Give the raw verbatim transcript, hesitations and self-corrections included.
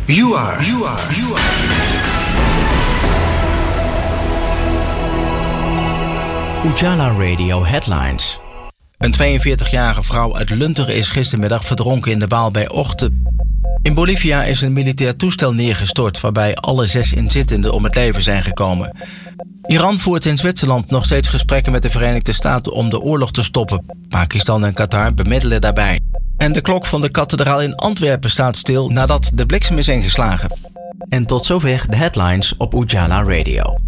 You are, you are, you are. Ujala Radio Headlines. Een tweeënveertigjarige vrouw uit Lunteren is gistermiddag verdronken in de Waal bij Ochten. In Bolivia is een militair toestel neergestort waarbij alle zes inzittenden om het leven zijn gekomen. Iran voert in Zwitserland nog steeds gesprekken met de Verenigde Staten om de oorlog te stoppen. Pakistan en Qatar bemiddelen daarbij. En de klok van de kathedraal in Antwerpen staat stil nadat de bliksem is ingeslagen. En tot zover de headlines op Ujala Radio.